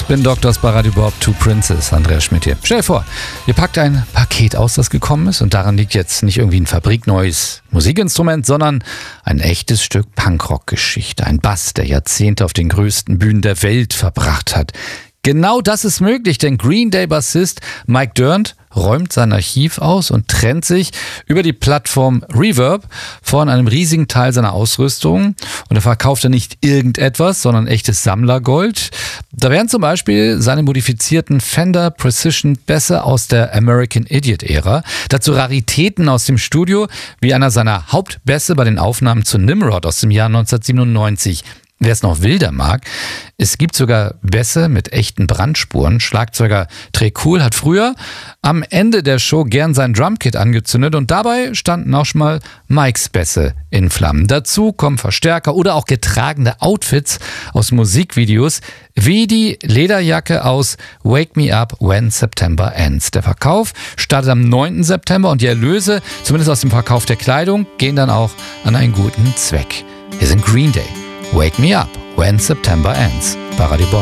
Spin Doctors bei Radio Bob, Two Princes, Andreas Schmidt hier. Stell dir vor, ihr packt ein Paket aus, das gekommen ist, und daran liegt jetzt nicht irgendwie ein fabrikneues Musikinstrument, sondern ein echtes Stück Punkrock-Geschichte. Ein Bass, der Jahrzehnte auf den größten Bühnen der Welt verbracht hat. Genau das ist möglich, denn Green Day-Bassist Mike Dirnt räumt sein Archiv aus und trennt sich über die Plattform Reverb von einem riesigen Teil seiner Ausrüstung. Und er verkauft dann nicht irgendetwas, sondern echtes Sammlergold. Da wären zum Beispiel seine modifizierten Fender Precision Bässe aus der American Idiot-Ära. Dazu Raritäten aus dem Studio, wie einer seiner Hauptbässe bei den Aufnahmen zu Nimrod aus dem Jahr 1997. Wer es noch wilder mag, es gibt sogar Bässe mit echten Brandspuren. Schlagzeuger Trey Cool hat früher am Ende der Show gern sein Drumkit angezündet und dabei standen auch schon mal Mikes Bässe in Flammen. Dazu kommen Verstärker oder auch getragene Outfits aus Musikvideos, wie die Lederjacke aus Wake Me Up When September Ends. Der Verkauf startet am 9. September und die Erlöse, zumindest aus dem Verkauf der Kleidung, gehen dann auch an einen guten Zweck. Hier sind Green Day. Wake Me Up When September Ends bei Radio Bob.